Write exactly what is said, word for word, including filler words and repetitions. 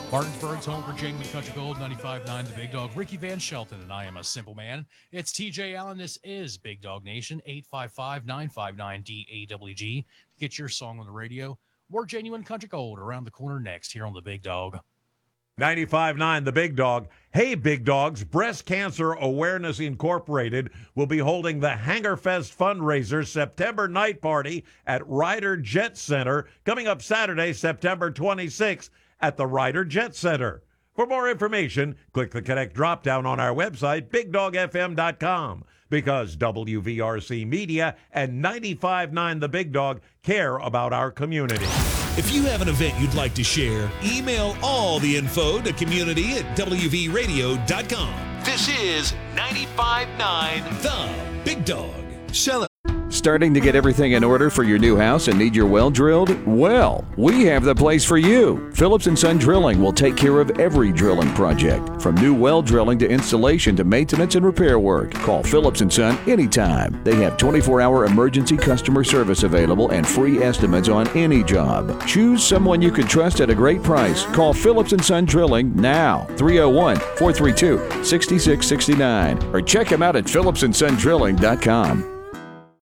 Martinsburg's home for Genuine Country Gold, ninety-five point nine The Big Dog. Ricky Van Shelton, and I am a simple man. It's T J Allen. This is Big Dog Nation, eight five five, nine five nine, D A W G. Get your song on the radio. More Genuine Country Gold around the corner next here on The Big Dog. ninety-five point nine The Big Dog. Hey, Big Dogs, Breast Cancer Awareness Incorporated will be holding the Hangerfest fundraiser September night party at Ryder Jet Center coming up Saturday, September twenty-sixth at the Ryder Jet Center. For more information, click the Connect drop-down on our website, big dog f m dot com, because W V R C Media and ninety-five point nine The Big Dog care about our community. If you have an event you'd like to share, email all the info to community at w v radio dot com. This is ninety-five point nine The Big Dog. Sell it. Starting to get everything in order for your new house and need your well drilled? Well, we have the place for you. Phillips and Son Drilling will take care of every drilling project, from new well drilling to installation to maintenance and repair work. Call Phillips and Son anytime. They have twenty-four hour emergency customer service available and free estimates on any job. Choose someone you can trust at a great price. Call Phillips and Son Drilling now, three oh one, four three two, six six six nine, or check them out at phillips and son drilling dot com.